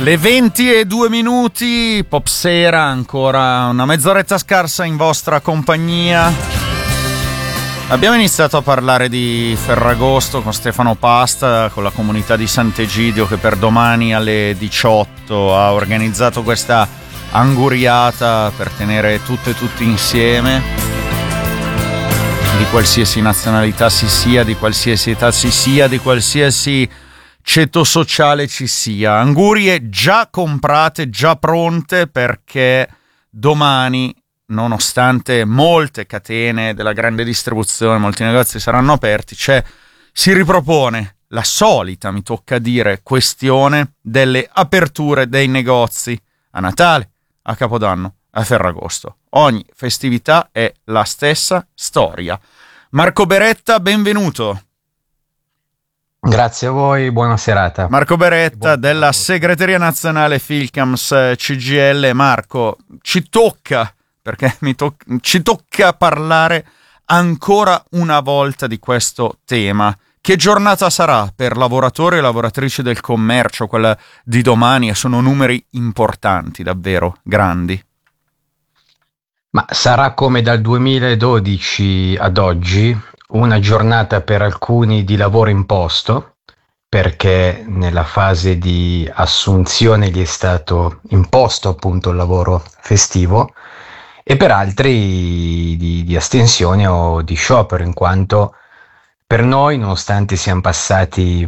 Le 20:02, Pop Sera, ancora una mezz'oretta scarsa in vostra compagnia. Abbiamo iniziato a parlare di Ferragosto con Stefano Pasta, con la comunità di Sant'Egidio, che per domani alle 18 ha organizzato questa anguriata per tenere tutte e tutti insieme, di qualsiasi nazionalità si sia, di qualsiasi età si sia, di qualsiasi ceto sociale ci sia. Angurie già comprate, già pronte, perché domani, nonostante molte catene della grande distribuzione, molti negozi saranno aperti, si ripropone la solita, mi tocca dire, questione delle aperture dei negozi a Natale, a Capodanno, a Ferragosto. Ogni festività è la stessa storia. Marco Beretta, benvenuto. Grazie a voi, buona serata. Marco Beretta della segreteria nazionale Filcams CGIL. Marco, ci tocca parlare ancora una volta di questo tema. Che giornata sarà per lavoratori e lavoratrici del commercio, quella di domani? E sono numeri importanti, davvero grandi. Ma sarà come dal 2012 ad oggi una giornata per alcuni di lavoro imposto, perché nella fase di assunzione gli è stato imposto appunto il lavoro festivo, e per altri di astensione o di sciopero, in quanto per noi, nonostante siano passati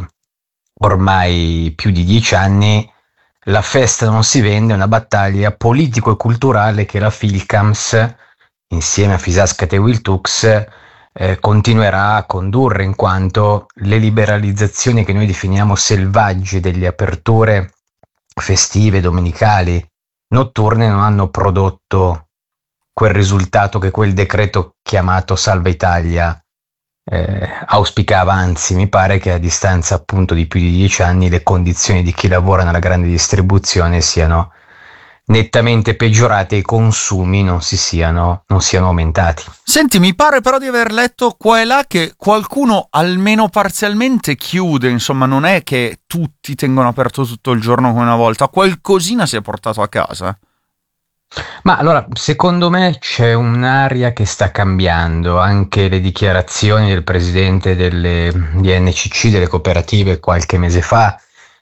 ormai più di 10 anni, la festa non si vende, è una battaglia politico e culturale che la Filcams, insieme a Fisascat e Wiltux, continuerà a condurre, in quanto le liberalizzazioni che noi definiamo selvagge delle aperture festive, domenicali, notturne, non hanno prodotto quel risultato che quel decreto chiamato Salva Italia auspicava. Anzi, mi pare che a distanza appunto di più di 10 anni le condizioni di chi lavora nella grande distribuzione siano nettamente peggiorate e i consumi non siano aumentati. Senti, mi pare però di aver letto qua e là che qualcuno almeno parzialmente chiude, insomma non è che tutti tengono aperto tutto il giorno come una volta, qualcosina si è portato a casa. Ma allora, secondo me c'è un'aria che sta cambiando. Anche le dichiarazioni del presidente di NCC, delle cooperative, qualche mese fa,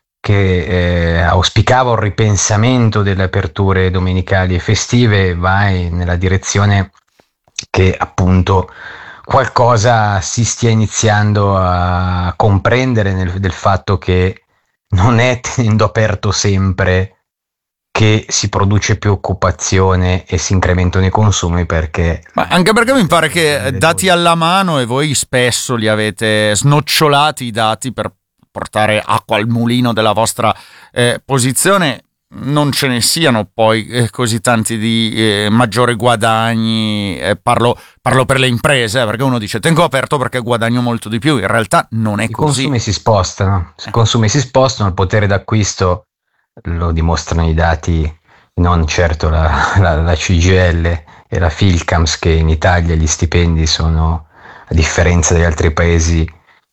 che auspicava un ripensamento delle aperture domenicali e festive, va nella direzione che appunto qualcosa si stia iniziando a comprendere del fatto che non è tenendo aperto sempre che si produce più occupazione e si incrementano i consumi, perché... Ma anche perché mi pare che dati alla mano, e voi spesso li avete snocciolati i dati per portare acqua al mulino della vostra posizione, non ce ne siano poi così tanti di maggiori guadagni. Parlo per le imprese, perché uno dice tengo aperto perché guadagno molto di più, in realtà non è così. I consumi si spostano, il potere d'acquisto lo dimostrano i dati, non certo la CGIL e la Filcams, che in Italia gli stipendi sono, a differenza degli altri paesi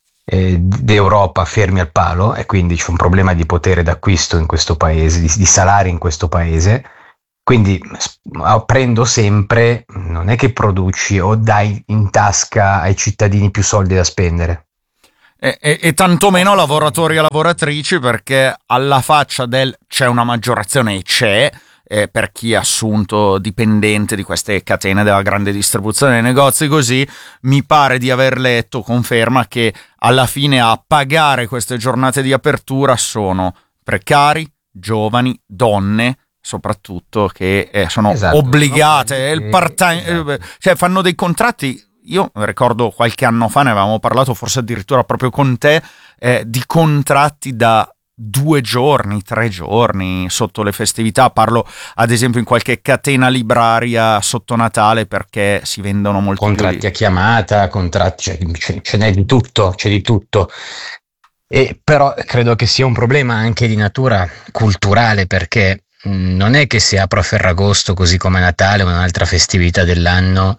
d'Europa, fermi al palo, e quindi c'è un problema di potere d'acquisto in questo paese, di salari in questo paese. Quindi prendo sempre, non è che produci o dai in tasca ai cittadini più soldi da spendere. E tantomeno lavoratori e lavoratrici, perché alla faccia c'è una maggiorazione, e c'è, per chi è assunto dipendente di queste catene della grande distribuzione dei negozi, così mi pare di aver letto, conferma, che alla fine a pagare queste giornate di apertura sono precari, giovani, donne soprattutto, che sono obbligate, il part-time, cioè fanno dei contratti. Io ricordo qualche anno fa, ne avevamo parlato forse addirittura proprio con te, di contratti da 2 giorni, 3 giorni sotto le festività. Parlo ad esempio in qualche catena libraria sotto Natale, perché si vendono molti contratti a chiamata, contratti, ce n'è di tutto, c'è di tutto. E però credo che sia un problema anche di natura culturale, perché non è che se apro a Ferragosto così come a Natale o un'altra festività dell'anno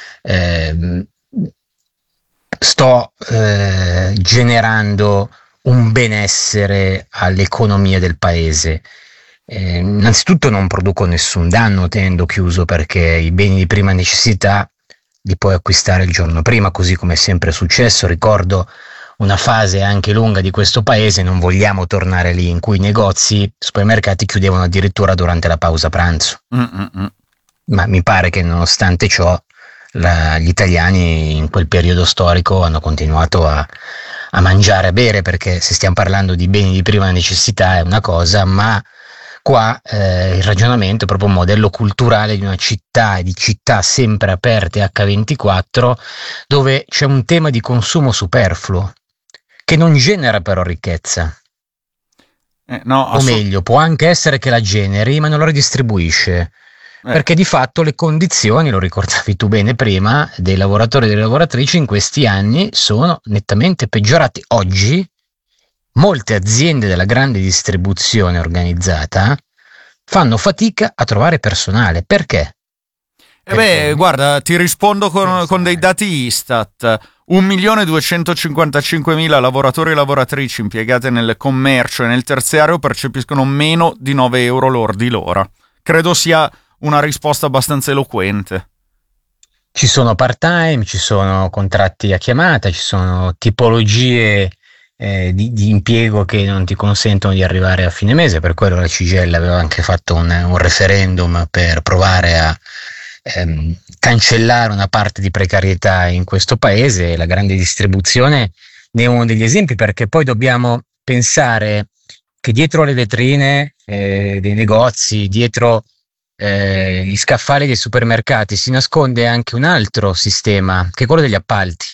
sto generando un benessere all'economia del paese. Innanzitutto non produco nessun danno tenendo chiuso, perché i beni di prima necessità li puoi acquistare il giorno prima, così come è sempre successo. Ricordo una fase anche lunga di questo paese, non vogliamo tornare lì, in cui i negozi, supermercati chiudevano addirittura durante la pausa pranzo. Ma mi pare che nonostante ciò gli italiani in quel periodo storico hanno continuato a mangiare, a bere, perché se stiamo parlando di beni di prima necessità è una cosa, ma qua il ragionamento è proprio un modello culturale di una città e di città sempre aperte H24, dove c'è un tema di consumo superfluo che non genera però ricchezza. No, O meglio, può anche essere che la generi, ma non la ridistribuisce. Perché di fatto le condizioni, lo ricordavi tu bene prima, dei lavoratori e delle lavoratrici in questi anni sono nettamente peggiorati. Oggi molte aziende della grande distribuzione organizzata fanno fatica a trovare personale. Perché? Guarda, ti rispondo con dei dati Istat. 1.255.000 lavoratori e lavoratrici impiegate nel commercio e nel terziario percepiscono meno di 9 euro lordi l'ora. Credo sia una risposta abbastanza eloquente. Ci sono part-time, ci sono contratti a chiamata, ci sono tipologie di impiego che non ti consentono di arrivare a fine mese. Per quello la CGIL aveva anche fatto un referendum per provare a cancellare una parte di precarietà in questo paese. La grande distribuzione ne è uno degli esempi, perché poi dobbiamo pensare che dietro le vetrine dei negozi, dietro gli scaffali dei supermercati si nasconde anche un altro sistema, che è quello degli appalti.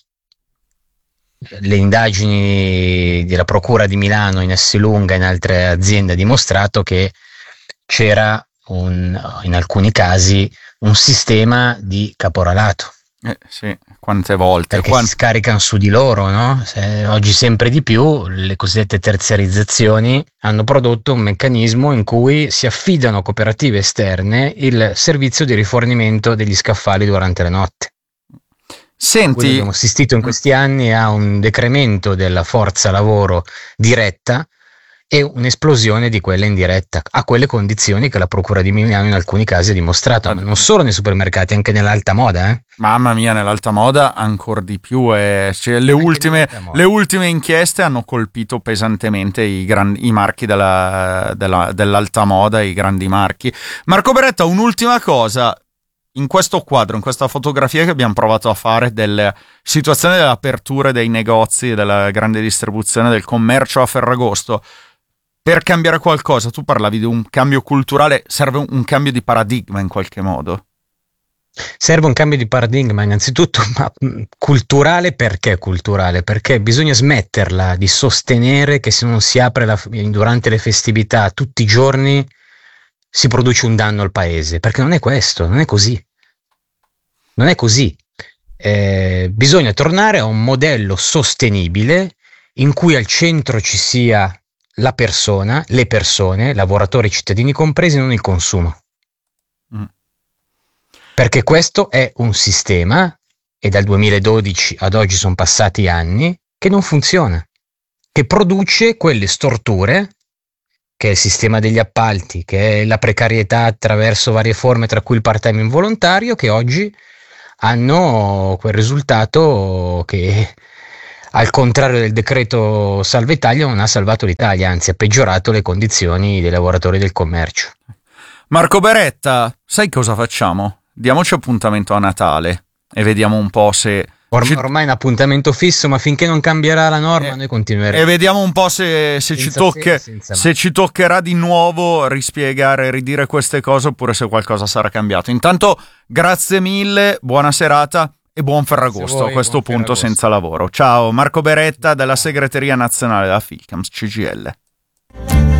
Le indagini della Procura di Milano in Esselunga e in altre aziende ha dimostrato che c'era in alcuni casi un sistema di caporalato. Sì, quante volte. Perché si scaricano su di loro, no? Oggi sempre di più le cosiddette terziarizzazioni hanno prodotto un meccanismo in cui si affidano a cooperative esterne il servizio di rifornimento degli scaffali durante la notte. Senti, quindi abbiamo assistito in questi anni a un decremento della forza lavoro diretta e un'esplosione di quella indiretta, a quelle condizioni che la Procura di Milano in alcuni casi ha dimostrato, ma non solo nei supermercati, anche nell'alta moda. Mamma mia, nell'alta moda ancora di più. Cioè, le ultime inchieste hanno colpito pesantemente i marchi dell'alta moda, i grandi marchi. Marco Beretta, un'ultima cosa. In questo quadro, in questa fotografia che abbiamo provato a fare della situazione dell'apertura dei negozi, della grande distribuzione, del commercio a Ferragosto, per cambiare qualcosa, tu parlavi di un cambio culturale, serve un cambio di paradigma in qualche modo? Serve un cambio di paradigma innanzitutto, ma culturale. Perché culturale? Perché bisogna smetterla di sostenere che se non si apre durante le festività tutti i giorni si produce un danno al paese, perché non è questo, non è così. Non è così. Bisogna tornare a un modello sostenibile in cui al centro ci sia la persona, le persone, lavoratori e cittadini compresi, non il consumo. Perché questo è un sistema, e dal 2012 ad oggi sono passati anni, che non funziona, che produce quelle storture, che è il sistema degli appalti, che è la precarietà attraverso varie forme, tra cui il part-time involontario, che oggi hanno quel risultato che, al contrario del decreto Salva Italia, non ha salvato l'Italia, anzi ha peggiorato le condizioni dei lavoratori del commercio. Marco Beretta, sai cosa facciamo? Diamoci appuntamento a Natale e vediamo un po' se... Ormai è un appuntamento fisso, ma finché non cambierà la norma noi continueremo. E vediamo un po' se ci toccherà di nuovo rispiegare, ridire queste cose, oppure se qualcosa sarà cambiato. Intanto grazie mille, buona serata e buon Ferragosto a questo punto senza lavoro. Ciao, Marco Beretta della segreteria nazionale della Filcams CGIL.